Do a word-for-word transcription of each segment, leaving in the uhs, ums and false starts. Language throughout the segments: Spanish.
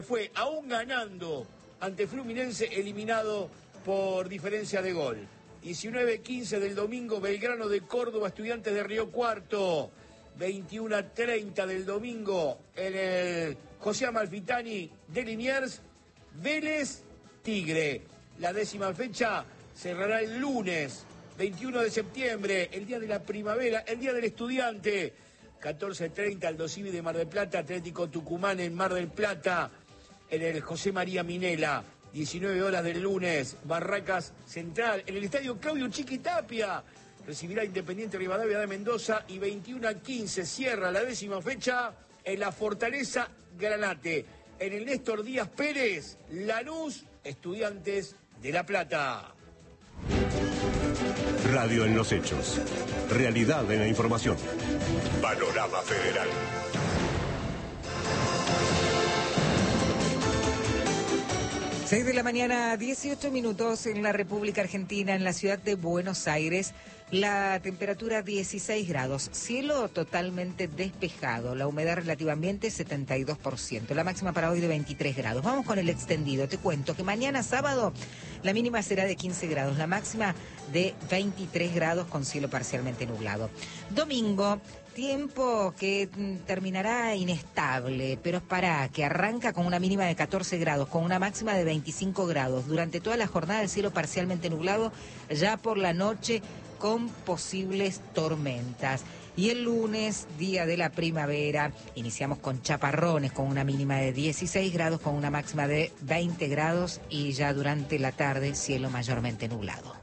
Fue aún ganando ante Fluminense, eliminado por diferencia de gol. diecinueve quince del domingo, Belgrano de Córdoba, Estudiantes de Río Cuarto. veintiuno treinta del domingo en el José Amalfitani de Liniers, Vélez Tigre. La décima fecha cerrará el lunes, veintiuno de septiembre, el día de la primavera, el día del estudiante. catorce treinta, Aldo Civi de Mar del Plata, Atlético Tucumán en Mar del Plata, en el José María Minela. diecinueve horas del lunes, Barracas Central, en el estadio Claudio Chiquitapia. Recibirá Independiente Rivadavia de Mendoza y veintiuno a quince cierra la décima fecha en la Fortaleza Granate. En el Néstor Díaz Pérez, Lanús, Estudiantes de La Plata. Radio en los hechos. Realidad en la información. Panorama Federal. seis de la mañana, dieciocho minutos en la República Argentina, en la ciudad de Buenos Aires. La temperatura dieciséis grados, cielo totalmente despejado, la humedad relativa ambiente setenta y dos por ciento, la máxima para hoy de veintitrés grados. Vamos con el extendido, te cuento que mañana sábado la mínima será de quince grados, la máxima de veintitrés grados con cielo parcialmente nublado. Domingo, tiempo que terminará inestable, pero es para que arranca con una mínima de catorce grados, con una máxima de veinticinco grados. Durante toda la jornada el cielo parcialmente nublado, ya por la noche con posibles tormentas. Y el lunes, día de la primavera, iniciamos con chaparrones, con una mínima de dieciséis grados, con una máxima de veinte grados y ya durante la tarde cielo mayormente nublado.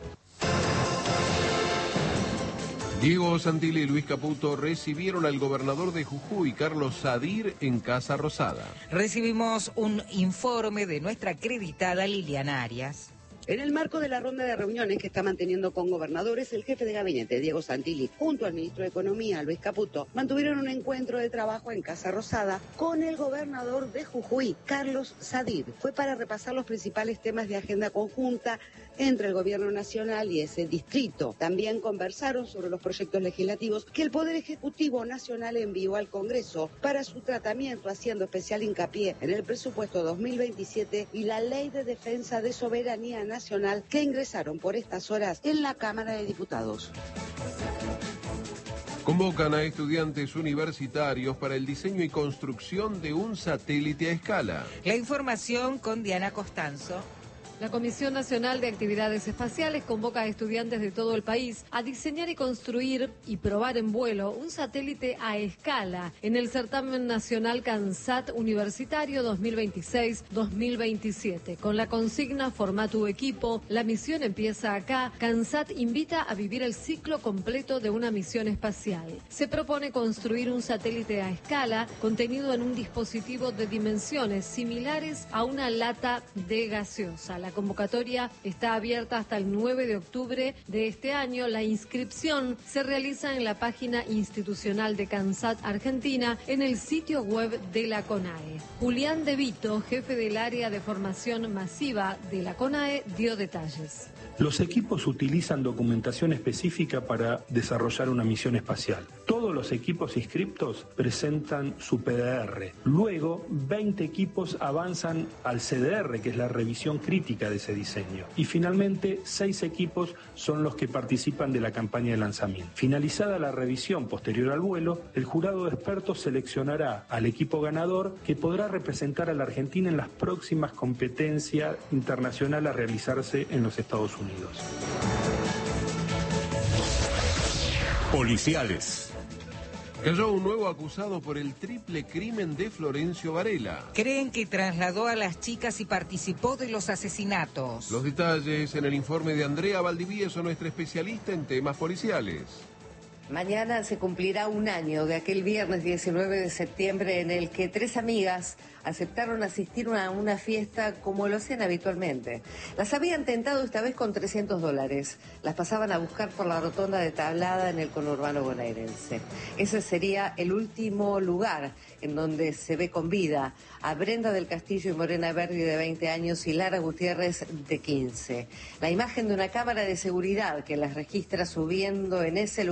Diego Santilli y Luis Caputo recibieron al gobernador de Jujuy, Carlos Sadir, en Casa Rosada. Recibimos un informe de nuestra acreditada Liliana Arias. En el marco de la ronda de reuniones que está manteniendo con gobernadores, el jefe de gabinete, Diego Santilli, junto al ministro de Economía, Luis Caputo, mantuvieron un encuentro de trabajo en Casa Rosada con el gobernador de Jujuy, Carlos Sadir. Fue para repasar los principales temas de agenda conjunta entre el gobierno nacional y ese distrito. También conversaron sobre los proyectos legislativos que el Poder Ejecutivo Nacional envió al Congreso para su tratamiento, haciendo especial hincapié en el presupuesto dos mil veintisiete y la Ley de Defensa de Soberanía Nacional Nacional que ingresaron por estas horas en la Cámara de Diputados. Convocan a estudiantes universitarios para el diseño y construcción de un satélite a escala. La información con Diana Costanzo. La Comisión Nacional de Actividades Espaciales convoca a estudiantes de todo el país a diseñar y construir y probar en vuelo un satélite a escala en el certamen nacional CANSAT Universitario dos mil veintiséis dos mil veintisiete. Con la consigna Forma tu equipo, la misión empieza acá. CANSAT invita a vivir el ciclo completo de una misión espacial. Se propone construir un satélite a escala contenido en un dispositivo de dimensiones similares a una lata de gaseosa. La convocatoria está abierta hasta el nueve de octubre de este año. La inscripción se realiza en la página institucional de CANSAT Argentina en el sitio web de la CONAE. Julián De Vito, jefe del área de formación masiva de la CONAE, dio detalles. Los equipos utilizan documentación específica para desarrollar una misión espacial. Todos los equipos inscriptos presentan su P D R. Luego, veinte equipos avanzan al C D R, que es la revisión crítica de ese diseño. Y finalmente, seis equipos son los que participan de la campaña de lanzamiento. Finalizada la revisión posterior al vuelo, el jurado de expertos seleccionará al equipo ganador que podrá representar a la Argentina en las próximas competencias internacionales a realizarse en los Estados Unidos. Policiales. Cayó un nuevo acusado por el triple crimen de Florencio Varela. Creen que trasladó a las chicas y participó de los asesinatos. Los detalles en el informe de Andrea Valdivieso, nuestra especialista en temas policiales. Mañana se cumplirá un año de aquel viernes diecinueve de septiembre en el que tres amigas aceptaron asistir a una fiesta como lo hacían habitualmente. Las habían tentado esta vez con trescientos dólares. Las pasaban a buscar por la rotonda de Tablada en el conurbano bonaerense. Ese sería el último lugar en donde se ve con vida a Brenda del Castillo y Morena Verdi de veinte años y Lara Gutiérrez de quince. La imagen de una cámara de seguridad que las registra subiendo en ese lugar a un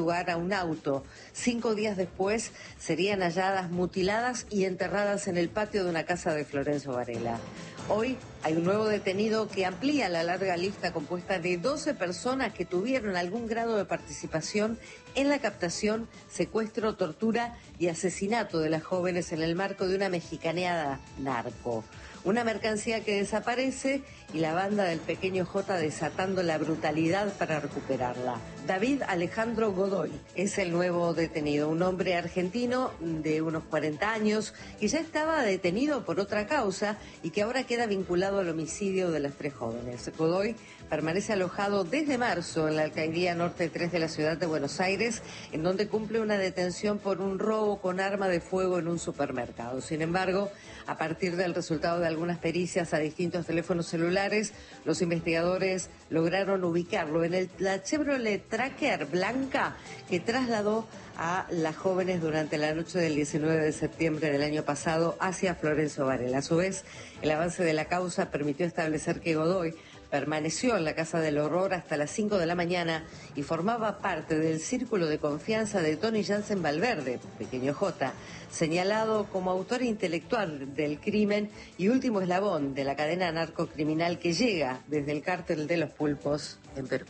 un auto. Cinco días después serían halladas mutiladas y enterradas en el patio de una casa de Florencio Varela. Hoy hay un nuevo detenido que amplía la larga lista compuesta de doce personas que tuvieron algún grado de participación en la captación, secuestro, tortura y asesinato de las jóvenes en el marco de una mexicaneada narco. Una mercancía que desaparece y la banda del pequeño J desatando la brutalidad para recuperarla. David Alejandro Godoy es el nuevo detenido, un hombre argentino de unos cuarenta años que ya estaba detenido por otra causa y que ahora queda vinculado al homicidio de las tres jóvenes. Godoy permanece alojado desde marzo en la Alcaldía Norte tres de la ciudad de Buenos Aires, en donde cumple una detención por un robo con arma de fuego en un supermercado. Sin embargo, a partir del resultado de algunas pericias a distintos teléfonos celulares, los investigadores lograron ubicarlo en el, la Chevrolet Tracker blanca que trasladó a las jóvenes durante la noche del diecinueve de septiembre del año pasado hacia Florencio Varela. A su vez, el avance de la causa permitió establecer que Godoy permaneció en la Casa del Horror hasta las cinco de la mañana y formaba parte del círculo de confianza de Tony Jansen Valverde, pequeño J, señalado como autor intelectual del crimen y último eslabón de la cadena narcocriminal que llega desde el cártel de los pulpos en Perú.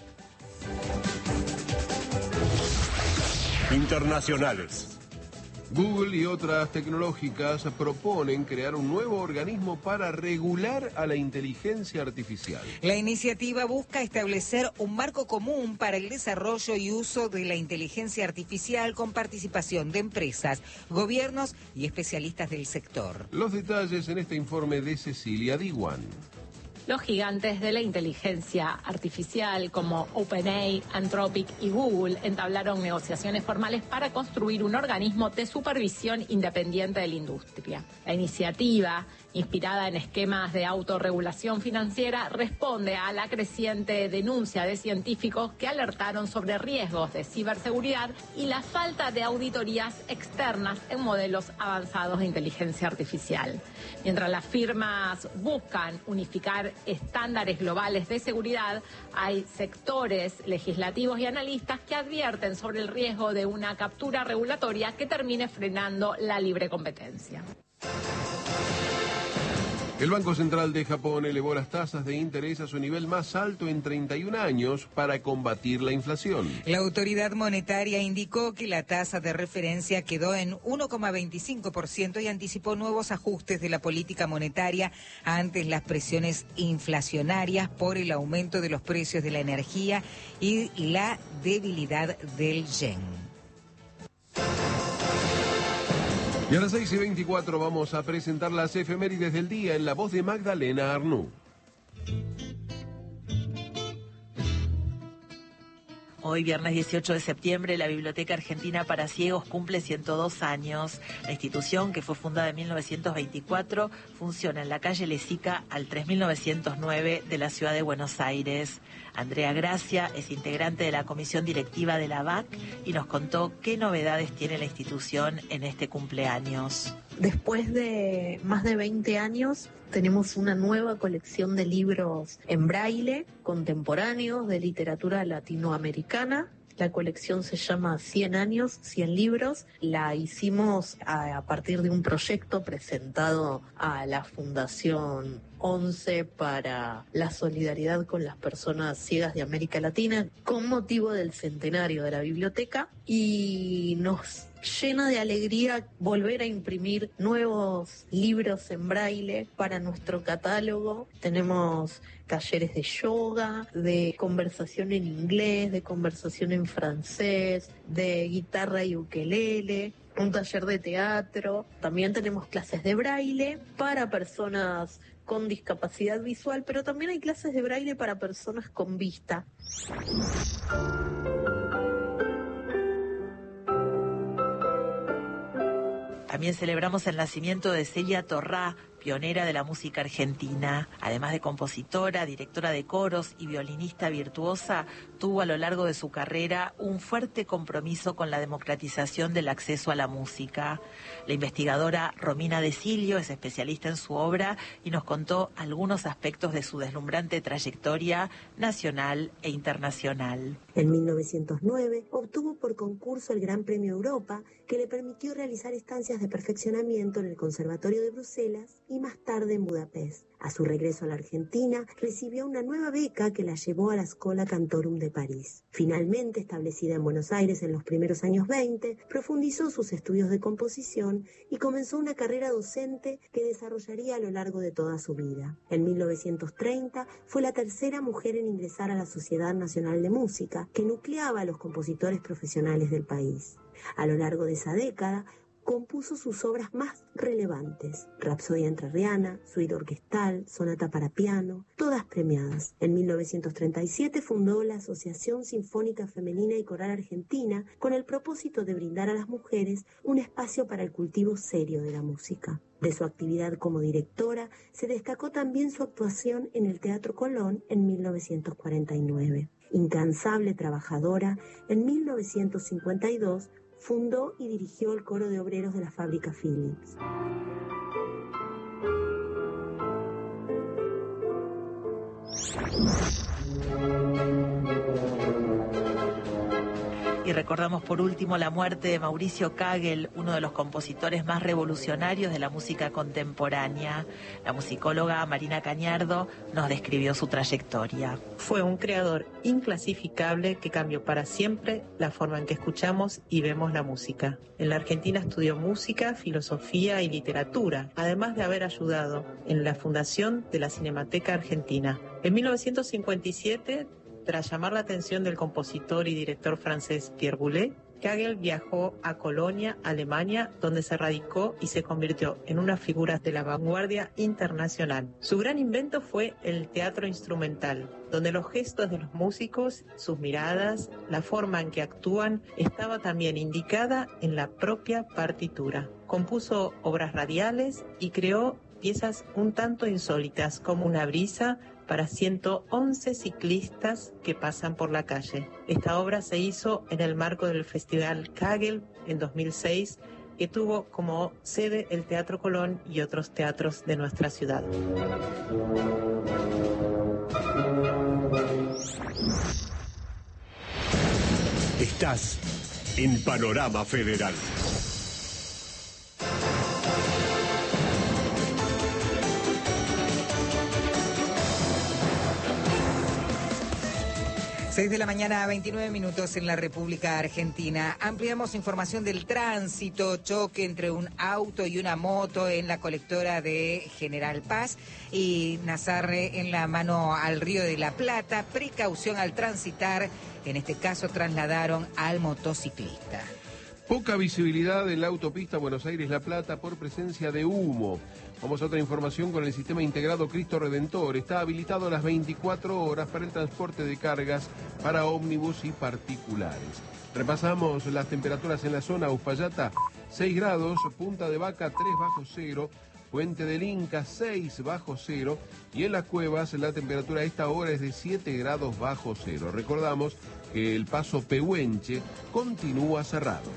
Internacionales. Google y otras tecnológicas proponen crear un nuevo organismo para regular a la inteligencia artificial. La iniciativa busca establecer un marco común para el desarrollo y uso de la inteligencia artificial con participación de empresas, gobiernos y especialistas del sector. Los detalles en este informe de Cecilia Diwan. Los gigantes de la inteligencia artificial como OpenAI, Anthropic y Google entablaron negociaciones formales para construir un organismo de supervisión independiente de la industria. La iniciativa, inspirada en esquemas de autorregulación financiera, responde a la creciente denuncia de científicos que alertaron sobre riesgos de ciberseguridad y la falta de auditorías externas en modelos avanzados de inteligencia artificial. Mientras las firmas buscan unificar estándares globales de seguridad, hay sectores legislativos y analistas que advierten sobre el riesgo de una captura regulatoria que termine frenando la libre competencia. El Banco Central de Japón elevó las tasas de interés a su nivel más alto en treinta y un años para combatir la inflación. La autoridad monetaria indicó que la tasa de referencia quedó en uno coma veinticinco por ciento y anticipó nuevos ajustes de la política monetaria ante las presiones inflacionarias por el aumento de los precios de la energía y la debilidad del yen. Y a las seis y veinticuatro vamos a presentar las efemérides del día en la voz de Magdalena Arnú. Hoy, viernes dieciocho de septiembre, la Biblioteca Argentina para Ciegos cumple ciento dos años. La institución, que fue fundada en mil novecientos veinticuatro, funciona en la calle Lezica al tres mil novecientos nueve de la ciudad de Buenos Aires. Andrea Gracia es integrante de la comisión directiva de la B A C y nos contó qué novedades tiene la institución en este cumpleaños. Después de más de veinte años, tenemos una nueva colección de libros en braille, contemporáneos, de literatura latinoamericana. La colección se llama cien años, cien libros. La hicimos a, a partir de un proyecto presentado a la Fundación once para la solidaridad con las personas ciegas de América Latina, con motivo del centenario de la biblioteca, y nos llena de alegría volver a imprimir nuevos libros en braille para nuestro catálogo. Tenemos talleres de yoga, de conversación en inglés, de conversación en francés, de guitarra y ukelele, un taller de teatro. También tenemos clases de braille para personas con discapacidad visual, pero también hay clases de braille para personas con vista. También celebramos el nacimiento de Celia Torrá, pionera de la música argentina. Además de compositora, directora de coros y violinista virtuosa, tuvo a lo largo de su carrera un fuerte compromiso con la democratización del acceso a la música. La investigadora Romina De Silio es especialista en su obra y nos contó algunos aspectos de su deslumbrante trayectoria nacional e internacional. En mil novecientos nueve obtuvo por concurso el Gran Premio Europa, que le permitió realizar estancias de perfeccionamiento en el Conservatorio de Bruselas y más tarde en Budapest. A su regreso a la Argentina, recibió una nueva beca que la llevó a la Schola Cantorum de París. Finalmente, establecida en Buenos Aires en los primeros años veinte, profundizó sus estudios de composición y comenzó una carrera docente que desarrollaría a lo largo de toda su vida. En mil novecientos treinta, fue la tercera mujer en ingresar a la Sociedad Nacional de Música, que nucleaba a los compositores profesionales del país. A lo largo de esa década, compuso sus obras más relevantes: Rapsodia Entrerriana, Suite Orquestal, Sonata para piano, todas premiadas. En mil novecientos treinta y siete fundó la Asociación Sinfónica Femenina y Coral Argentina con el propósito de brindar a las mujeres un espacio para el cultivo serio de la música. De su actividad como directora se destacó también su actuación en el Teatro Colón en mil novecientos cuarenta y nueve. Incansable trabajadora, en mil novecientos cincuenta y dos fundó y dirigió el coro de obreros de la fábrica Philips. Y recordamos por último la muerte de Mauricio Kagel, uno de los compositores más revolucionarios de la música contemporánea. La musicóloga Marina Cañardo nos describió su trayectoria. Fue un creador inclasificable que cambió para siempre la forma en que escuchamos y vemos la música. En la Argentina estudió música, filosofía y literatura, además de haber ayudado en la fundación de la Cinemateca Argentina. En mil novecientos cincuenta y siete, tras llamar la atención del compositor y director francés Pierre Boulez, Kagel viajó a Colonia, Alemania, donde se radicó y se convirtió en una figura de la vanguardia internacional. Su gran invento fue el teatro instrumental, donde los gestos de los músicos, sus miradas, la forma en que actúan, estaba también indicada en la propia partitura. Compuso obras radiales y creó piezas un tanto insólitas, como Una brisa, para ciento once ciclistas que pasan por la calle. Esta obra se hizo en el marco del Festival Kagel en dos mil seis, que tuvo como sede el Teatro Colón y otros teatros de nuestra ciudad. Estás en Panorama Federal. seis de la mañana, veintinueve minutos en la República Argentina. Ampliamos información del tránsito, choque entre un auto y una moto en la colectora de General Paz y Nazarre en la mano al Río de la Plata. Precaución al transitar, en este caso trasladaron al motociclista. Poca visibilidad en la autopista Buenos Aires-La Plata por presencia de humo. Vamos a otra información con el sistema integrado Cristo Redentor. Está habilitado a las veinticuatro horas para el transporte de cargas para ómnibus y particulares. Repasamos las temperaturas en la zona. Uspallata, seis grados, Punta de Vaca, tres bajo cero, Puente del Inca, seis bajo cero, y en las Cuevas la temperatura a esta hora es de siete grados bajo cero. Recordamos que el paso Pehuenche continúa cerrado.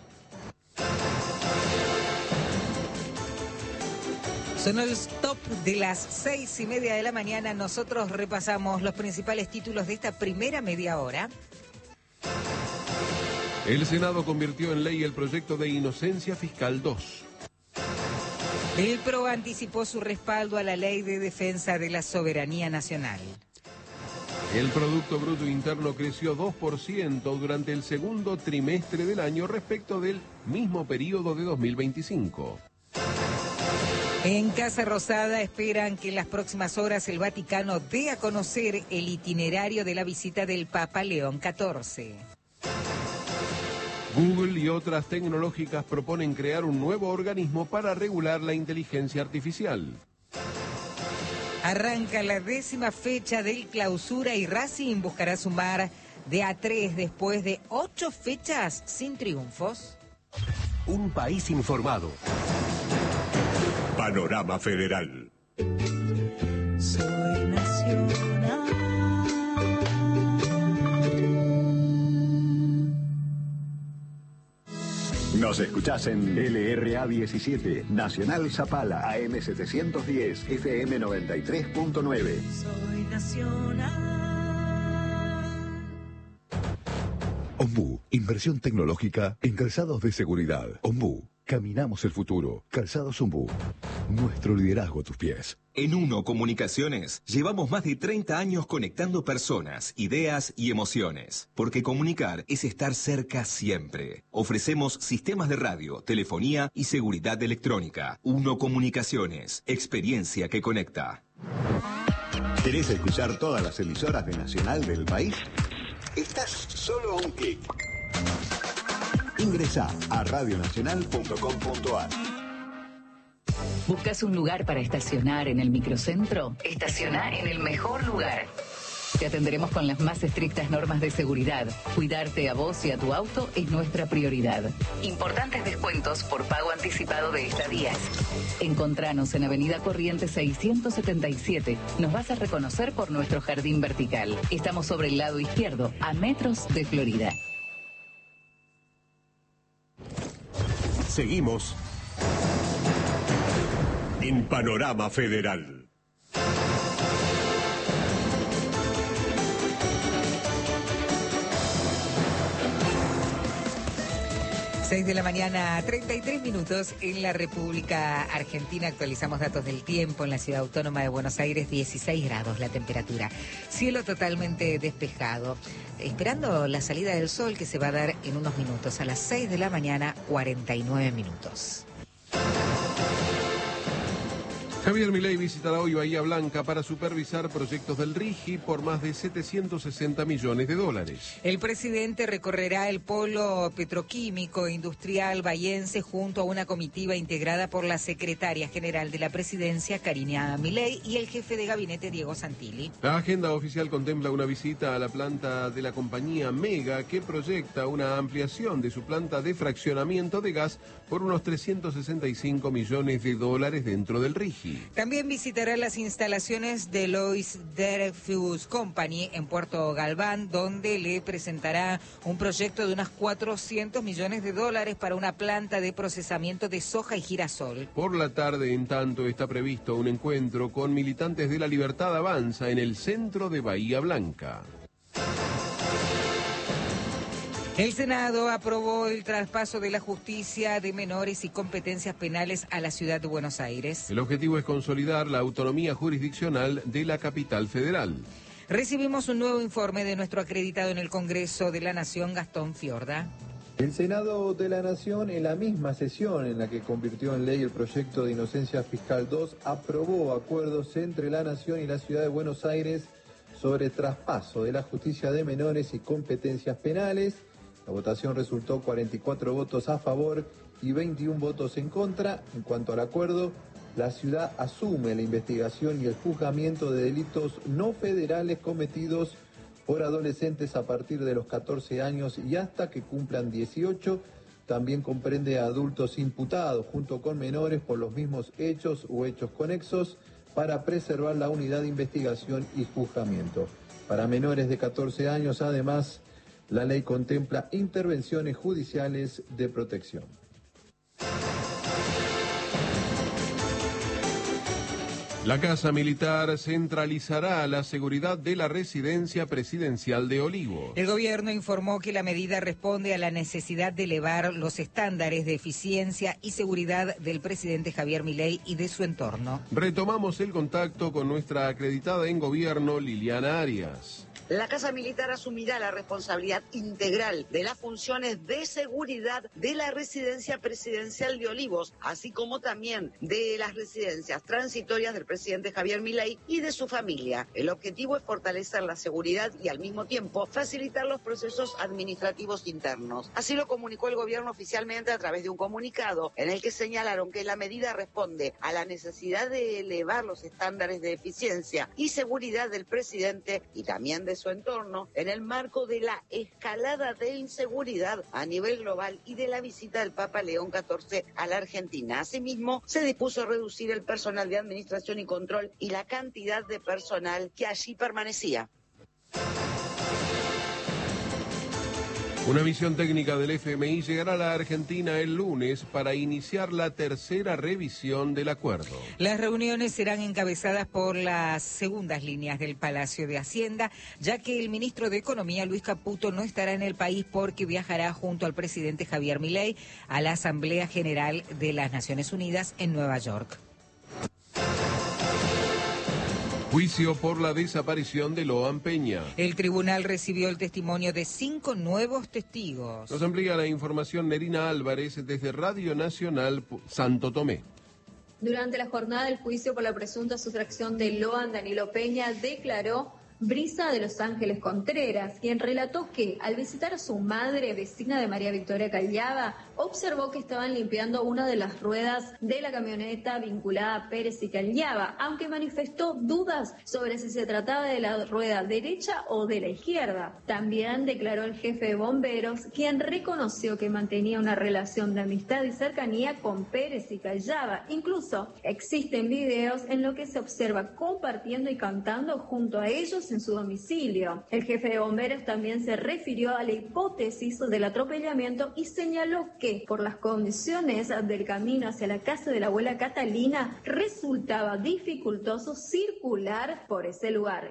Sonó el stop de las seis y media de la mañana. Nosotros repasamos los principales títulos de esta primera media hora. El Senado convirtió en ley el proyecto de Inocencia Fiscal dos. El P R O anticipó su respaldo a la Ley de Defensa de la Soberanía Nacional. El Producto Bruto Interno creció dos por ciento durante el segundo trimestre del año respecto del mismo periodo de dos mil veinticinco. En Casa Rosada esperan que en las próximas horas el Vaticano dé a conocer el itinerario de la visita del Papa León catorce. Google y otras tecnológicas proponen crear un nuevo organismo para regular la inteligencia artificial. Arranca la décima fecha del Clausura y Racing buscará sumar de a tres después de ocho fechas sin triunfos. Un país informado. Panorama Federal. Soy nacional. Nos escuchás en L R A diecisiete, Nacional Zapala, A M setecientos diez, F M noventa y tres punto nueve. Soy nacional. Ombú, inversión tecnológica en calzados de seguridad. Ombú, caminamos el futuro. Calzados Ombú, nuestro liderazgo a tus pies. En Uno Comunicaciones llevamos más de treinta años conectando personas, ideas y emociones. Porque comunicar es estar cerca siempre. Ofrecemos sistemas de radio, telefonía y seguridad electrónica. Uno Comunicaciones, experiencia que conecta. ¿Querés escuchar todas las emisoras de Nacional del país? Estás solo a un clic. Ingresá a radionacional punto com punto a r. ¿Buscas un lugar para estacionar en el microcentro? Estaciona en el mejor lugar. Te atenderemos con las más estrictas normas de seguridad. Cuidarte a vos y a tu auto es nuestra prioridad. Importantes descuentos por pago anticipado de estadías. Encontranos en Avenida Corrientes seiscientos setenta y siete. Nos vas a reconocer por nuestro jardín vertical. Estamos sobre el lado izquierdo, a metros de Florida. Seguimos en Panorama Federal. seis de la mañana, treinta y tres minutos en la República Argentina. Actualizamos datos del tiempo en la Ciudad Autónoma de Buenos Aires, dieciséis grados la temperatura. Cielo totalmente despejado. Esperando la salida del sol que se va a dar en unos minutos. A las seis de la mañana, cuarenta y nueve minutos. Javier Milei visitará hoy Bahía Blanca para supervisar proyectos del RIGI por más de setecientos sesenta millones de dólares. El presidente recorrerá el polo petroquímico e industrial bahiense junto a una comitiva integrada por la secretaria general de la presidencia, Karina Milei, y el jefe de gabinete, Diego Santilli. La agenda oficial contempla una visita a la planta de la compañía Mega, que proyecta una ampliación de su planta de fraccionamiento de gas por unos trescientos sesenta y cinco millones de dólares dentro del RIGI. También visitará las instalaciones de Lois Dreyfus Company en Puerto Galván, donde le presentará un proyecto de unos cuatrocientos millones de dólares para una planta de procesamiento de soja y girasol. Por la tarde, en tanto, está previsto un encuentro con militantes de La Libertad Avanza en el centro de Bahía Blanca. El Senado aprobó el traspaso de la justicia de menores y competencias penales a la ciudad de Buenos Aires. El objetivo es consolidar la autonomía jurisdiccional de la capital federal. Recibimos un nuevo informe de nuestro acreditado en el Congreso de la Nación, Gastón Fiorda. El Senado de la Nación, en la misma sesión en la que convirtió en ley el proyecto de Inocencia Fiscal dos, aprobó acuerdos entre la Nación y la ciudad de Buenos Aires sobre traspaso de la justicia de menores y competencias penales. La votación resultó cuarenta y cuatro votos a favor y veintiún votos en contra. En cuanto al acuerdo, la ciudad asume la investigación y el juzgamiento de delitos no federales cometidos por adolescentes a partir de los catorce años y hasta que cumplan dieciocho. También comprende a adultos imputados junto con menores por los mismos hechos o hechos conexos para preservar la unidad de investigación y juzgamiento. Para menores de catorce años, además, la ley contempla intervenciones judiciales de protección. La Casa Militar centralizará la seguridad de la residencia presidencial de Olivos. El gobierno informó que la medida responde a la necesidad de elevar los estándares de eficiencia y seguridad del presidente Javier Milei y de su entorno. Retomamos el contacto con nuestra acreditada en gobierno, Liliana Arias. La Casa Militar asumirá la responsabilidad integral de las funciones de seguridad de la residencia presidencial de Olivos, así como también de las residencias transitorias del presidente Javier Milei y de su familia. El objetivo es fortalecer la seguridad y al mismo tiempo facilitar los procesos administrativos internos. Así lo comunicó el gobierno oficialmente a través de un comunicado en el que señalaron que la medida responde a la necesidad de elevar los estándares de eficiencia y seguridad del presidente y también de su entorno en el marco de la escalada de inseguridad a nivel global y de la visita del Papa León catorce a la Argentina. Asimismo, se dispuso a reducir el personal de administración y control y la cantidad de personal que allí permanecía. Una misión técnica del F M I llegará a la Argentina el lunes para iniciar la tercera revisión del acuerdo. Las reuniones serán encabezadas por las segundas líneas del Palacio de Hacienda, ya que el ministro de Economía, Luis Caputo, no estará en el país porque viajará junto al presidente Javier Milei a la Asamblea General de las Naciones Unidas en Nueva York. Juicio por la desaparición de Loan Peña. El tribunal recibió el testimonio de cinco nuevos testigos. Nos amplía la información Nerina Álvarez desde Radio Nacional Santo Tomé. Durante la jornada del juicio por la presunta sustracción de Loan, Danilo Peña declaró Brisa de Los Ángeles Contreras, quien relató que al visitar a su madre, vecina de María Victoria Callaba, observó que estaban limpiando una de las ruedas de la camioneta vinculada a Pérez y Callaba, aunque manifestó dudas sobre si se trataba de la rueda derecha o de la izquierda. También declaró el jefe de bomberos, quien reconoció que mantenía una relación de amistad y cercanía con Pérez y Callaba. Incluso existen videos en los que se observa compartiendo y cantando junto a ellos en su domicilio. El jefe de bomberos también se refirió a la hipótesis del atropellamiento y señaló que por las condiciones del camino hacia la casa de la abuela Catalina resultaba dificultoso circular por ese lugar.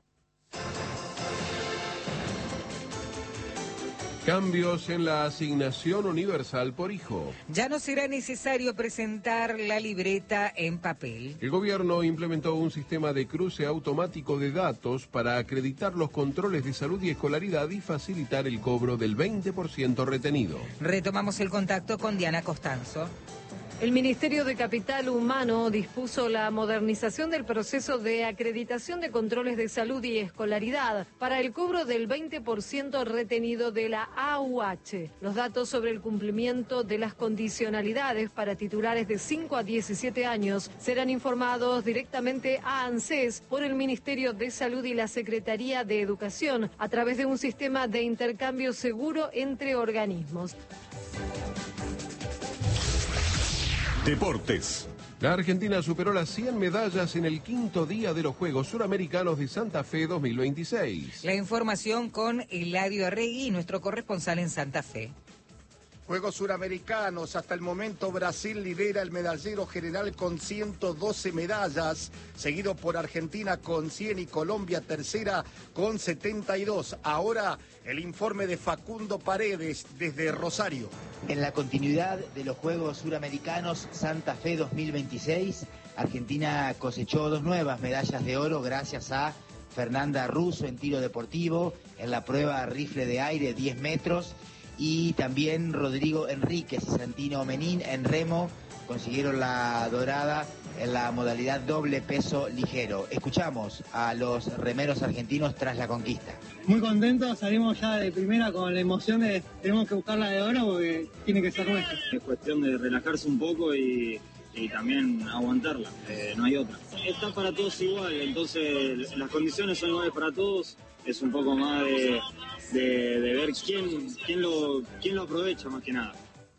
Cambios en la asignación universal por hijo. Ya no será necesario presentar la libreta en papel. El gobierno implementó un sistema de cruce automático de datos para acreditar los controles de salud y escolaridad y facilitar el cobro del veinte por ciento retenido. Retomamos el contacto con Diana Costanzo. El Ministerio de Capital Humano dispuso la modernización del proceso de acreditación de controles de salud y escolaridad para el cobro del veinte por ciento retenido de la A U H. Los datos sobre el cumplimiento de las condicionalidades para titulares de cinco a diecisiete años serán informados directamente a ANSES por el Ministerio de Salud y la Secretaría de Educación a través de un sistema de intercambio seguro entre organismos. Deportes. La Argentina superó las cien medallas en el quinto día de los Juegos Suramericanos de Santa Fe dos mil veintiséis. La información con Eladio Arregui, nuestro corresponsal en Santa Fe. Juegos Suramericanos, hasta el momento Brasil lidera el medallero general con ciento doce medallas, seguido por Argentina con cien y Colombia tercera con setenta y dos. Ahora el informe de Facundo Paredes desde Rosario. En la continuidad de los Juegos Suramericanos Santa Fe dos mil veintiséis, Argentina cosechó dos nuevas medallas de oro gracias a Fernanda Russo en tiro deportivo, en la prueba rifle de aire diez metros, y también Rodrigo Enríquez y Santino Menín en remo consiguieron la dorada en la modalidad doble peso ligero. Escuchamos a los remeros argentinos tras la conquista. Muy contentos, salimos ya de primera con la emoción de tenemos que buscar la de oro porque tiene que ser nuestra. Es cuestión de relajarse un poco y, y también aguantarla, eh, no hay otra. Está para todos igual, entonces las condiciones son iguales para todos, es un poco más de... De, de ver quién, quién, lo, quién lo aprovecha más que nada.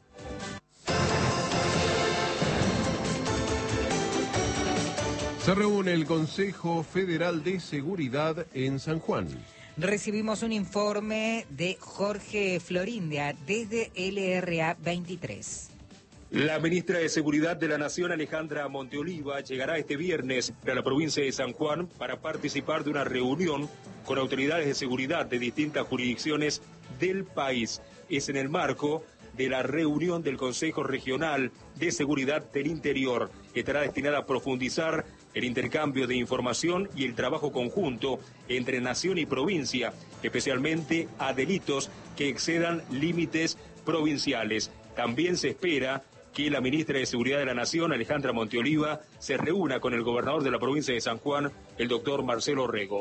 Se reúne el Consejo Federal de Seguridad en San Juan. Recibimos un informe de Jorge Florindia desde L R A veintitrés. La ministra de Seguridad de la Nación, Alejandra Monteoliva, llegará este viernes a la provincia de San Juan para participar de una reunión con autoridades de seguridad de distintas jurisdicciones del país. Es en el marco de la reunión del Consejo Regional de Seguridad del Interior, que estará destinada a profundizar el intercambio de información y el trabajo conjunto entre nación y provincia, especialmente a delitos que excedan límites provinciales. También se espera que la ministra de Seguridad de la Nación, Alejandra Monteoliva, se reúna con el gobernador de la provincia de San Juan, el doctor Marcelo Rego.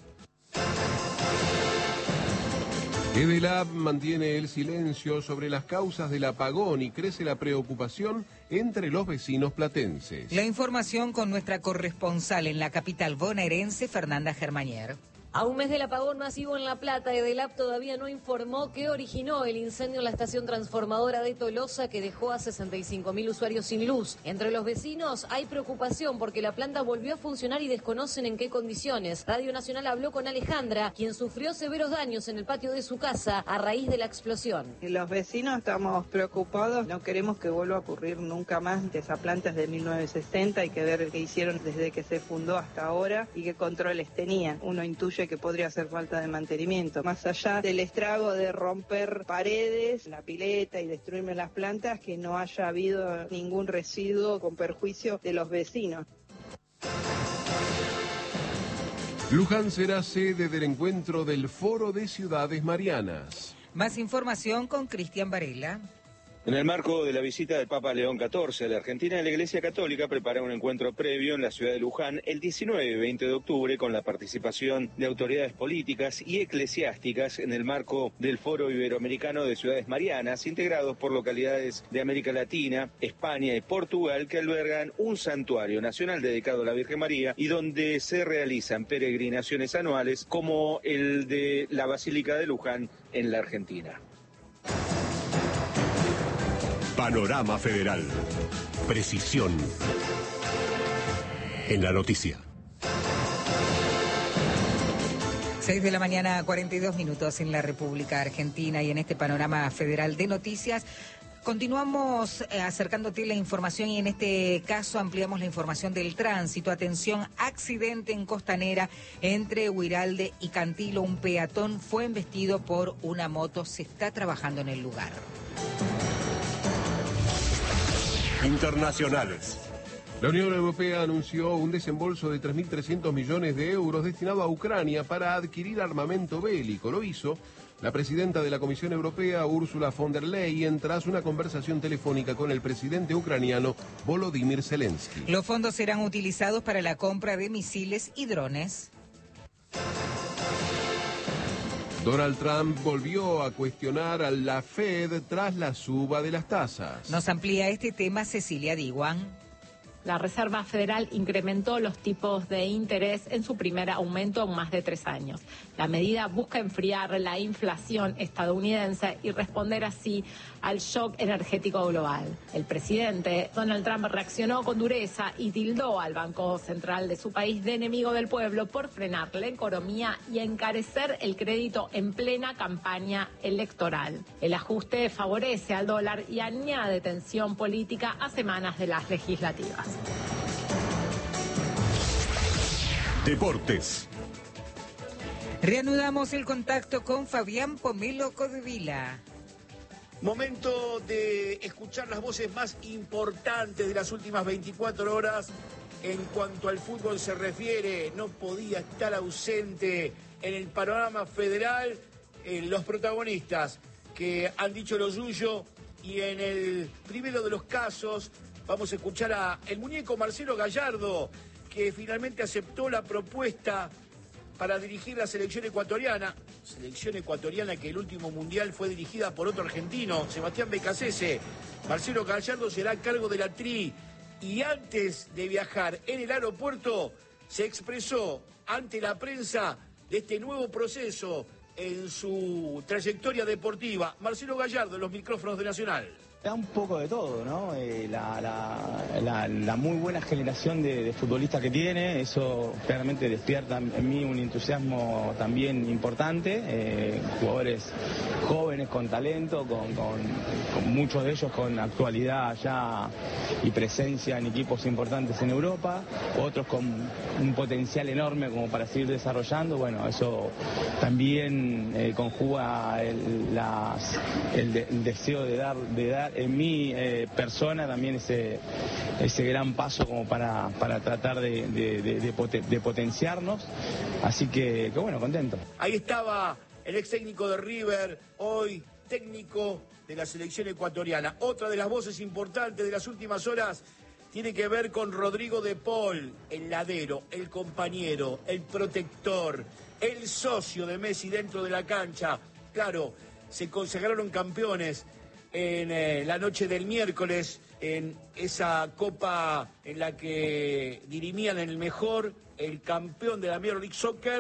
EDELAB mantiene el silencio sobre las causas del apagón y crece la preocupación entre los vecinos platenses. La información con nuestra corresponsal en la capital bonaerense, Fernanda Germanier. A un mes del apagón masivo en La Plata, Edelap todavía no informó qué originó el incendio en la estación transformadora de Tolosa que dejó a sesenta y cinco mil usuarios sin luz. Entre los vecinos hay preocupación porque la planta volvió a funcionar y desconocen en qué condiciones. Radio Nacional habló con Alejandra, quien sufrió severos daños en el patio de su casa a raíz de la explosión. Los vecinos estamos preocupados, no queremos que vuelva a ocurrir nunca más. Esa planta es de mil novecientos sesenta, hay que ver qué hicieron desde que se fundó hasta ahora y qué controles tenían. Uno intuye que podría ser falta de mantenimiento. Más allá del estrago de romper paredes, la pileta y destruirme las plantas, que no haya habido ningún residuo con perjuicio de los vecinos. Luján será sede del encuentro del Foro de Ciudades Marianas. Más información con Cristian Varela. En el marco de la visita del Papa León catorce a la Argentina, la Iglesia Católica prepara un encuentro previo en la ciudad de Luján el diecinueve y veinte de octubre con la participación de autoridades políticas y eclesiásticas en el marco del Foro Iberoamericano de Ciudades Marianas, integrados por localidades de América Latina, España y Portugal, que albergan un santuario nacional dedicado a la Virgen María y donde se realizan peregrinaciones anuales como el de la Basílica de Luján en la Argentina. Panorama Federal. Precisión en la noticia. seis de la mañana, cuarenta y dos minutos en la República Argentina, y en este panorama federal de noticias continuamos eh, acercándote la información, y en este caso ampliamos la información del tránsito. Atención, accidente en Costanera entre Huiralde y Cantilo. Un peatón fue embestido por una moto. Se está trabajando en el lugar. Internacionales. La Unión Europea anunció un desembolso de tres mil trescientos millones de euros destinado a Ucrania para adquirir armamento bélico. Lo hizo la presidenta de la Comisión Europea, Ursula von der Leyen, tras una conversación telefónica con el presidente ucraniano Volodymyr Zelensky. Los fondos serán utilizados para la compra de misiles y drones. Donald Trump volvió a cuestionar a la Fed tras la suba de las tasas. Nos amplía este tema Cecilia Diwan. La Reserva Federal incrementó los tipos de interés en su primer aumento en más de tres años. La medida busca enfriar la inflación estadounidense y responder así al shock energético global. El presidente Donald Trump reaccionó con dureza y tildó al Banco Central de su país de enemigo del pueblo por frenar la economía y encarecer el crédito en plena campaña electoral. El ajuste favorece al dólar y añade tensión política a semanas de las legislativas. Deportes. Reanudamos el contacto con Fabián Pomelo Codevila. Momento de escuchar las voces más importantes de las últimas veinticuatro horas en cuanto al fútbol se refiere. No podía estar ausente en el panorama federal eh, los protagonistas que han dicho lo suyo, y en el primero de los casos vamos a escuchar a el muñeco Marcelo Gallardo, que finalmente aceptó la propuesta para dirigir la selección ecuatoriana, selección ecuatoriana que el último mundial fue dirigida por otro argentino, Sebastián Becasese. Marcelo Gallardo será a cargo de la Tri, y antes de viajar en el aeropuerto se expresó ante la prensa de este nuevo proceso en su trayectoria deportiva. Marcelo Gallardo en los micrófonos de Nacional. Da un poco de todo, ¿no? Eh, la, la, la, la muy buena generación de, de futbolistas que tiene, eso claramente despierta en mí un entusiasmo también importante. Eh, jugadores jóvenes con talento, con, con, con muchos de ellos con actualidad ya y presencia en equipos importantes en Europa, otros con un potencial enorme como para seguir desarrollando. Bueno, eso también eh, conjuga el, las, el, de, el deseo de dar, de dar en mi eh, persona también ese, ese gran paso como para, para tratar de, de, de, de, poten, de potenciarnos. Así que, que bueno, contento. Ahí estaba el ex técnico de River, hoy técnico de la selección ecuatoriana. Otra de las voces importantes de las últimas horas tiene que ver con Rodrigo de Paul, el ladero, el compañero, el protector, el socio de Messi dentro de la cancha. Claro, se consagraron campeones en eh, la noche del miércoles, en esa copa en la que dirimían el mejor, el campeón de la Major League Soccer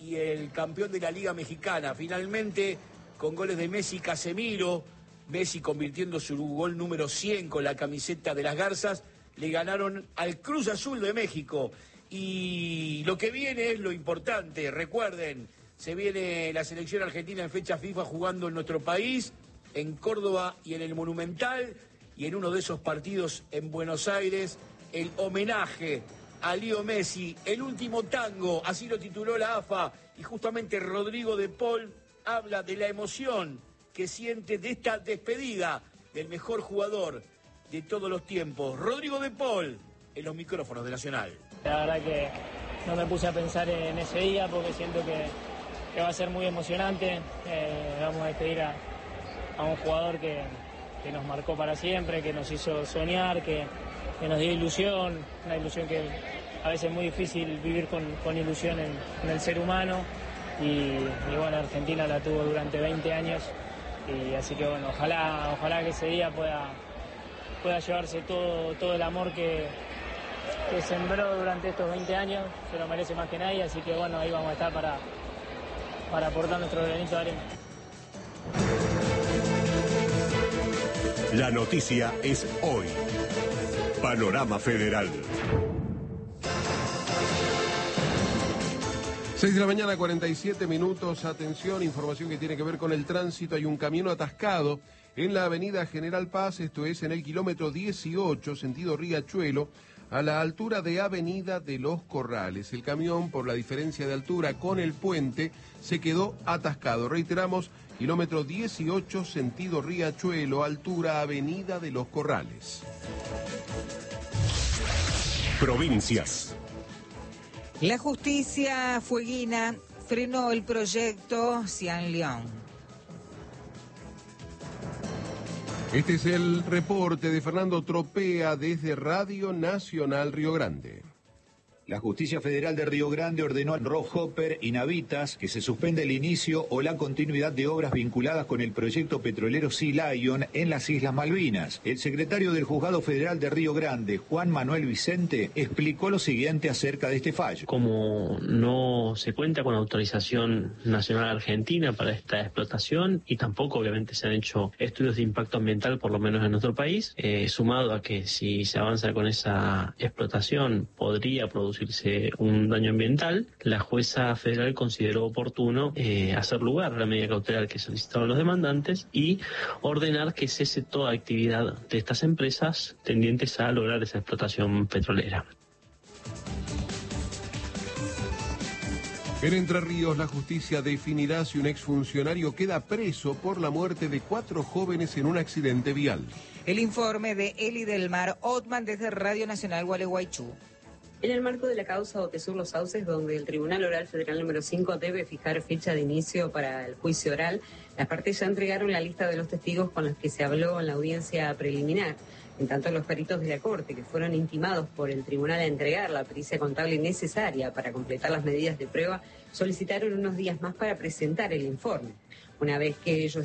y el campeón de la Liga Mexicana. Finalmente, con goles de Messi y Casemiro, Messi convirtiendo su gol número cien con la camiseta de las Garzas, le ganaron al Cruz Azul de México. Y lo que viene es lo importante, recuerden, se viene la selección argentina en fecha FIFA jugando en nuestro país, en Córdoba y en el Monumental, y en uno de esos partidos en Buenos Aires, el homenaje a Leo Messi, el último tango, así lo tituló la A F A, y justamente Rodrigo de Paul habla de la emoción que siente de esta despedida del mejor jugador de todos los tiempos. Rodrigo de Paul, en los micrófonos de Nacional. La verdad que no me puse a pensar en ese día porque siento que, que va a ser muy emocionante. Eh, vamos a despedir a, a un jugador que, que nos marcó para siempre, que nos hizo soñar, que, que nos dio ilusión, una ilusión que a veces es muy difícil vivir con, con ilusión en, en el ser humano. Y, y bueno, Argentina la tuvo durante veinte años. Y así que bueno, ojalá, ojalá que ese día pueda, pueda llevarse todo, todo el amor que, que sembró durante estos veinte años. Se lo merece más que nadie, así que bueno, ahí vamos a estar para, para aportar nuestro granito de arena. La noticia es hoy. Panorama Federal. seis de la mañana, cuarenta y siete minutos. Atención, información que tiene que ver con el tránsito. Hay un camión atascado en la avenida General Paz, esto es en el kilómetro dieciocho, sentido Riachuelo, a la altura de Avenida de los Corrales. El camión, por la diferencia de altura con el puente, se quedó atascado. Reiteramos, kilómetro dieciocho, sentido Riachuelo, altura Avenida de los Corrales. Provincias. La justicia fueguina frenó el proyecto Cian León. Este es el reporte de Fernando Tropea desde Radio Nacional Río Grande. La Justicia Federal de Río Grande ordenó a Rockhoper y Navitas que se suspenda el inicio o la continuidad de obras vinculadas con el proyecto petrolero Sea Lion en las Islas Malvinas. El secretario del Juzgado Federal de Río Grande, Juan Manuel Vicente, explicó lo siguiente acerca de este fallo. Como no se cuenta con autorización nacional argentina para esta explotación y tampoco obviamente se han hecho estudios de impacto ambiental, por lo menos en nuestro país, eh, sumado a que si se avanza con esa explotación podría producir un daño ambiental, la jueza federal consideró oportuno eh, hacer lugar a la medida cautelar que solicitaron los demandantes y ordenar que cese toda actividad de estas empresas tendientes a lograr esa explotación petrolera. En Entre Ríos, la justicia definirá si un exfuncionario queda preso por la muerte de cuatro jóvenes en un accidente vial. El informe de Eli del Mar Otman desde Radio Nacional Gualeguaychú. En el marco de la causa Otesur Los Sauces, donde el Tribunal Oral Federal número cinco debe fijar fecha de inicio para el juicio oral, las partes ya entregaron la lista de los testigos con los que se habló en la audiencia preliminar. En tanto, los peritos de la Corte, que fueron intimados por el tribunal a entregar la pericia contable necesaria para completar las medidas de prueba, solicitaron unos días más para presentar el informe. Una vez que ellos...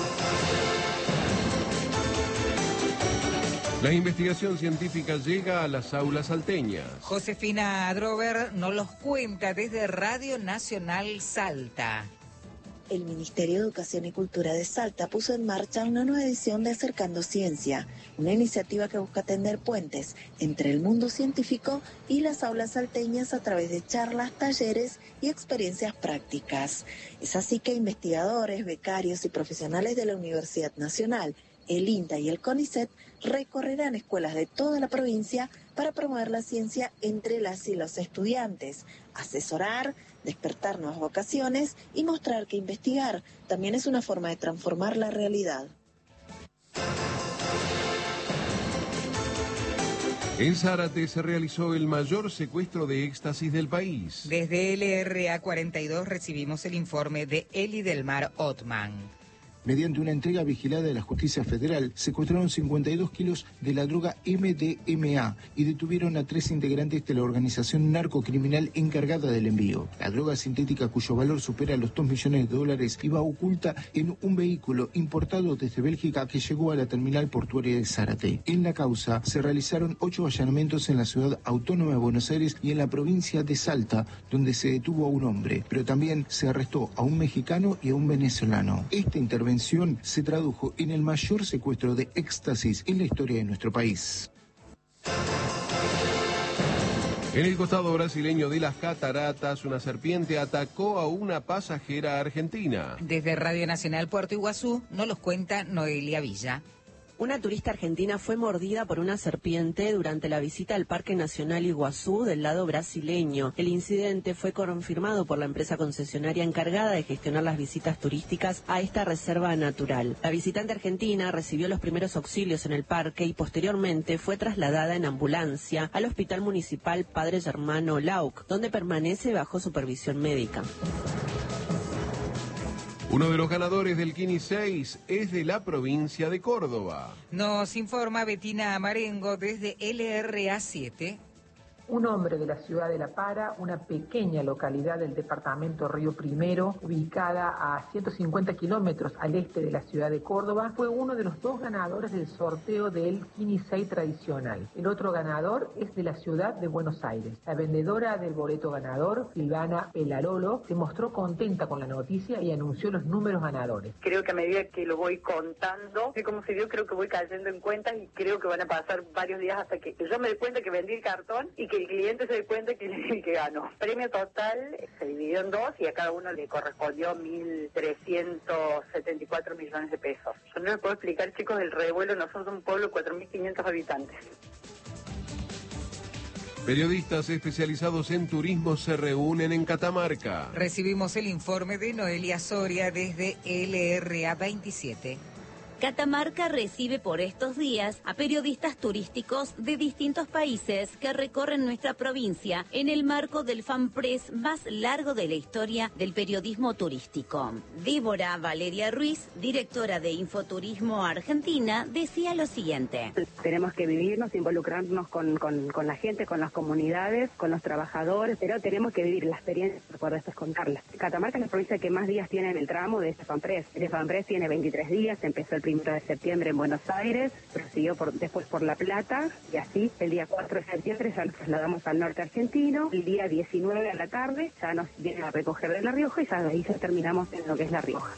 La investigación científica llega a las aulas salteñas. Josefina Drover nos los cuenta desde Radio Nacional Salta. El Ministerio de Educación y Cultura de Salta puso en marcha una nueva edición de Acercando Ciencia, una iniciativa que busca tender puentes entre el mundo científico y las aulas salteñas a través de charlas, talleres y experiencias prácticas. Es así que investigadores, becarios y profesionales de la Universidad Nacional, el INTA y el CONICET recorrerán escuelas de toda la provincia para promover la ciencia entre las y los estudiantes, asesorar, despertar nuevas vocaciones y mostrar que investigar también es una forma de transformar la realidad. En Zárate se realizó el mayor secuestro de éxtasis del país. Desde L R A cuarenta y dos recibimos el informe de Eli del Mar Otman. Mediante una entrega vigilada de la justicia federal, secuestraron cincuenta y dos kilos de la droga M D M A y detuvieron a tres integrantes de la organización narcocriminal encargada del envío. La droga sintética, cuyo valor supera los dos millones de dólares, iba oculta en un vehículo importado desde Bélgica que llegó a la terminal portuaria de Zárate. En la causa se realizaron ocho allanamientos en la ciudad autónoma de Buenos Aires y en la provincia de Salta, donde se detuvo a un hombre, pero también se arrestó a un mexicano y a un venezolano. Esta intervención se tradujo en el mayor secuestro de éxtasis en la historia de nuestro país. En el costado brasileño de las cataratas, una serpiente atacó a una pasajera argentina. Desde Radio Nacional Puerto Iguazú nos los cuenta Noelia Villa. Una turista argentina fue mordida por una serpiente durante la visita al Parque Nacional Iguazú del lado brasileño. El incidente fue confirmado por la empresa concesionaria encargada de gestionar las visitas turísticas a esta reserva natural. La visitante argentina recibió los primeros auxilios en el parque y posteriormente fue trasladada en ambulancia al Hospital Municipal Padre Germano Lauc, donde permanece bajo supervisión médica. Uno de los ganadores del Kini seis es de la provincia de Córdoba. Nos informa Betina Amarengo desde L R A siete. Un hombre de la ciudad de La Para, una pequeña localidad del departamento Río Primero, ubicada a ciento cincuenta kilómetros al este de la ciudad de Córdoba, fue uno de los dos ganadores del sorteo del Kini seis tradicional. El otro ganador es de la ciudad de Buenos Aires. La vendedora del boleto ganador, Silvana Pelarolo, se mostró contenta con la noticia y anunció los números ganadores. Creo que a medida que lo voy contando, sé cómo se dio, creo que voy cayendo en cuentas y creo que van a pasar varios días hasta que yo me dé cuenta que vendí el cartón y que el cliente se dé cuenta que es el que ganó. El premio total se dividió en dos y a cada uno le correspondió mil trescientos setenta y cuatro millones de pesos. Yo no les puedo explicar, chicos, el revuelo. Nosotros somos un pueblo de cuatro mil quinientos habitantes. Periodistas especializados en turismo se reúnen en Catamarca. Recibimos el informe de Noelia Soria desde L R A veintisiete. Catamarca recibe por estos días a periodistas turísticos de distintos países que recorren nuestra provincia en el marco del FanPress más largo de la historia del periodismo turístico. Débora Valeria Ruiz, directora de Infoturismo Argentina, decía lo siguiente. Tenemos que vivirnos, involucrarnos con, con, con la gente, con las comunidades, con los trabajadores, pero tenemos que vivir la experiencia para poder después contarla. Catamarca es la provincia que más días tiene en el tramo de este FanPress. Este FanPress tiene veintitrés días, empezó el primero de septiembre en Buenos Aires, prosiguió por, después por La Plata, y así el día cuatro de septiembre ya nos trasladamos al norte argentino, el día diecinueve a la tarde ya nos vienen a recoger de La Rioja y ya de ahí ya terminamos en lo que es La Rioja.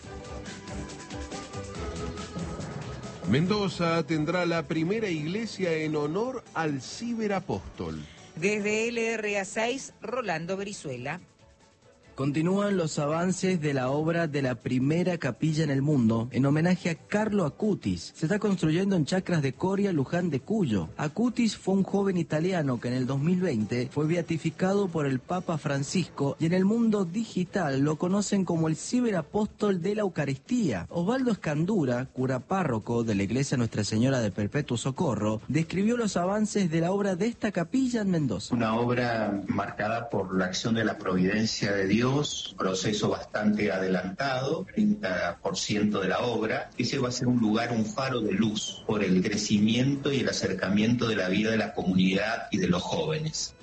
Mendoza tendrá la primera iglesia en honor al ciberapóstol. Desde L R A seis, Rolando Brizuela. Continúan los avances de la obra de la primera capilla en el mundo, en homenaje a Carlo Acutis. Se está construyendo en Chacras de Coria, Luján de Cuyo. Acutis fue un joven italiano que en el dos mil veinte fue beatificado por el Papa Francisco y en el mundo digital lo conocen como el ciberapóstol de la Eucaristía. Osvaldo Escandura, cura párroco de la Iglesia Nuestra Señora del Perpetuo Socorro, describió los avances de la obra de esta capilla en Mendoza. Una obra marcada por la acción de la providencia de Dios, proceso bastante adelantado, treinta por ciento de la obra. Ese va a ser un lugar, un faro de luz por el crecimiento y el acercamiento de la vida de la comunidad y de los jóvenes.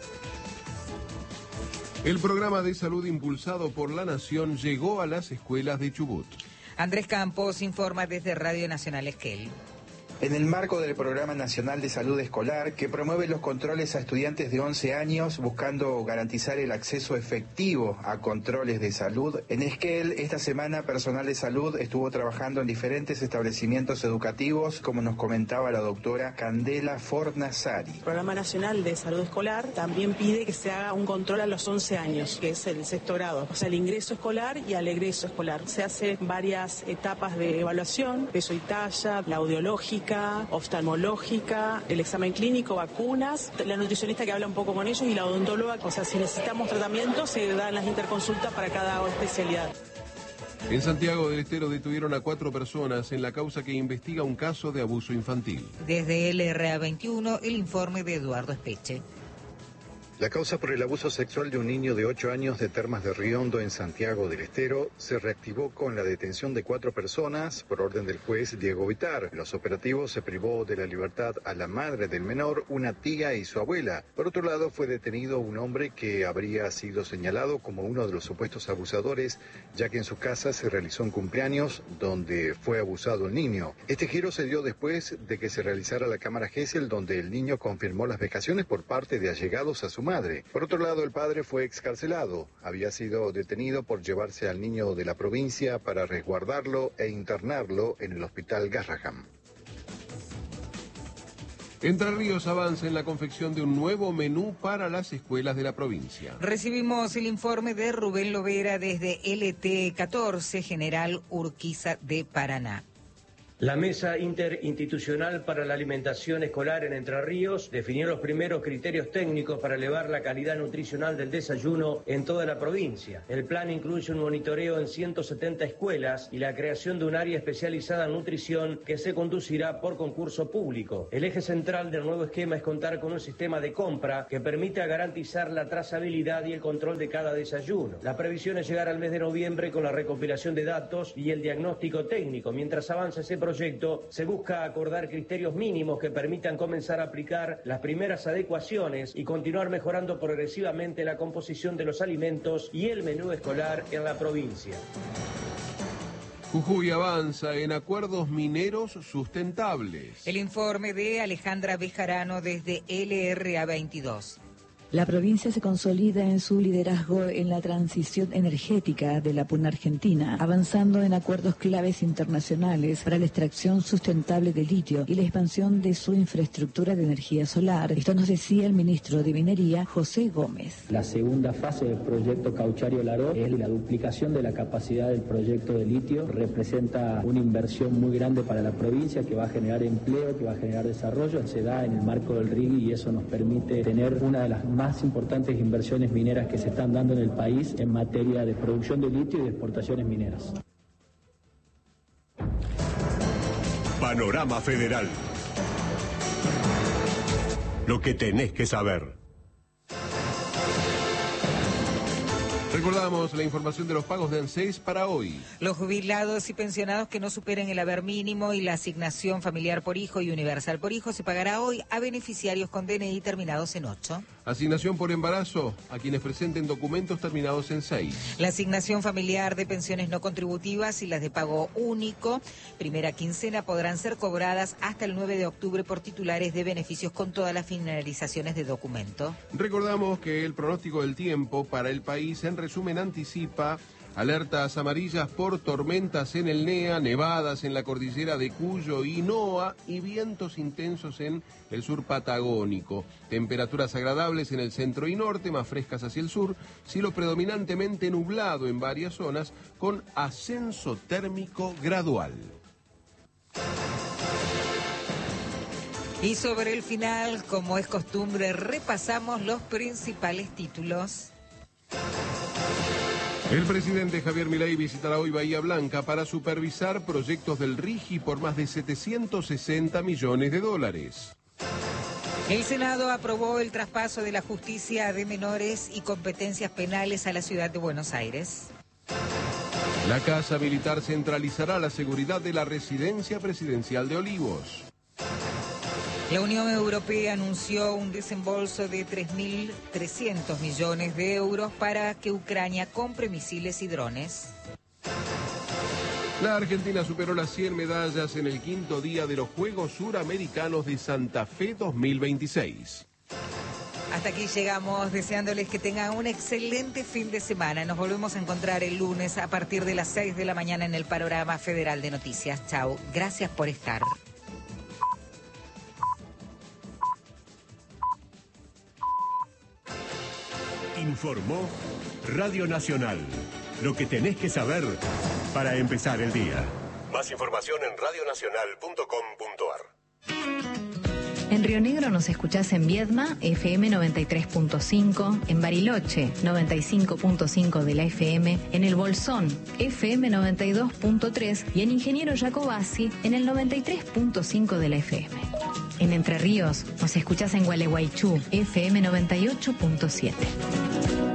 El programa de salud impulsado por la Nación llegó a las escuelas de Chubut. Andrés Campos informa desde Radio Nacional Esquel. En el marco del Programa Nacional de Salud Escolar, que promueve los controles a estudiantes de once años, buscando garantizar el acceso efectivo a controles de salud, en Esquel, esta semana, personal de salud estuvo trabajando en diferentes establecimientos educativos, como nos comentaba la doctora Candela Fornazari. El Programa Nacional de Salud Escolar también pide que se haga un control a los once años, que es el sexto grado, o sea, el ingreso escolar y al egreso escolar. Se hace varias etapas de evaluación, peso y talla, la audiológica, oftalmológica, el examen clínico, vacunas, la nutricionista que habla un poco con ellos y la odontóloga. O sea, si necesitamos tratamiento, se dan las interconsultas para cada especialidad. En Santiago del Estero detuvieron a cuatro personas en la causa que investiga un caso de abuso infantil. Desde L R A veintiuno, el informe de Eduardo Espeche. La causa por el abuso sexual de un niño de ocho años de Termas de Riondo en Santiago del Estero se reactivó con la detención de cuatro personas por orden del juez Diego Vitar. En los operativos se privó de la libertad a la madre del menor, una tía y su abuela. Por otro lado, fue detenido un hombre que habría sido señalado como uno de los supuestos abusadores, ya que en su casa se realizó un cumpleaños donde fue abusado el niño. Este giro se dio después de que se realizara la cámara Gesell, donde el niño confirmó las vejaciones por parte de allegados a su madre. Madre. Por otro lado, el padre fue excarcelado. Había sido detenido por llevarse al niño de la provincia para resguardarlo e internarlo en el hospital Garraham. Entre Ríos avanza en la confección de un nuevo menú para las escuelas de la provincia. Recibimos el informe de Rubén Lovera desde L T catorce, General Urquiza de Paraná. La Mesa Interinstitucional para la Alimentación Escolar en Entre Ríos definió los primeros criterios técnicos para elevar la calidad nutricional del desayuno en toda la provincia. El plan incluye un monitoreo en ciento setenta escuelas y la creación de un área especializada en nutrición que se conducirá por concurso público. El eje central del nuevo esquema es contar con un sistema de compra que permita garantizar la trazabilidad y el control de cada desayuno. La previsión es llegar al mes de noviembre con la recopilación de datos y el diagnóstico técnico. Mientras avanza ese proyecto, proyecto se busca acordar criterios mínimos que permitan comenzar a aplicar las primeras adecuaciones y continuar mejorando progresivamente la composición de los alimentos y el menú escolar en la provincia. Jujuy avanza en acuerdos mineros sustentables. El informe de Alejandra Bejarano desde L R A veintidós. La provincia se consolida en su liderazgo en la transición energética de la P U N Argentina, avanzando en acuerdos claves internacionales para la extracción sustentable de litio y la expansión de su infraestructura de energía solar. Esto nos decía el ministro de Minería, José Gómez. La segunda fase del proyecto Cauchario-Laró es la duplicación de la capacidad del proyecto de litio. Representa una inversión muy grande para la provincia que va a generar empleo, que va a generar desarrollo. Se da en el marco del R I G I y eso nos permite tener una de las más importantes inversiones mineras que se están dando en el país en materia de producción de litio y de exportaciones mineras. Panorama Federal. Lo que tenés que saber. Recordamos la información de los pagos de ANSES para hoy. Los jubilados y pensionados que no superen el haber mínimo y la asignación familiar por hijo y universal por hijo se pagará hoy a beneficiarios con D N I terminados en ocho. Asignación por embarazo a quienes presenten documentos terminados en seis. La asignación familiar de pensiones no contributivas y las de pago único, primera quincena, podrán ser cobradas hasta el nueve de octubre por titulares de beneficios con todas las finalizaciones de documento. Recordamos que el pronóstico del tiempo para el país en resumen anticipa alertas amarillas por tormentas en el N E A, nevadas en la cordillera de Cuyo y Noa y vientos intensos en el sur patagónico. Temperaturas agradables en el centro y norte, más frescas hacia el sur, cielo predominantemente nublado en varias zonas con ascenso térmico gradual. Y sobre el final, como es costumbre, repasamos los principales títulos. El presidente Javier Milei visitará hoy Bahía Blanca para supervisar proyectos del R I G I por más de setecientos sesenta millones de dólares. El Senado aprobó el traspaso de la justicia de menores y competencias penales a la ciudad de Buenos Aires. La Casa Militar centralizará la seguridad de la residencia presidencial de Olivos. La Unión Europea anunció un desembolso de tres mil trescientos millones de euros para que Ucrania compre misiles y drones. La Argentina superó las cien medallas en el quinto día de los Juegos Suramericanos de Santa Fe dos mil veintiséis. Hasta aquí llegamos, deseándoles que tengan un excelente fin de semana. Nos volvemos a encontrar el lunes a partir de las seis de la mañana en el Panorama Federal de Noticias. Chau, gracias por estar. Informó Radio Nacional. Lo que tenés que saber para empezar el día. Más información en radio nacional punto com punto ar. En Río Negro nos escuchás en Viedma, F M noventa y tres punto cinco, en Bariloche, noventa y cinco punto cinco de la F M, en El Bolsón, F M noventa y dos punto tres y en Ingeniero Jacobasi, en el noventa y tres punto cinco de la F M. En Entre Ríos nos escuchás en Gualeguaychú, F M noventa y ocho punto siete.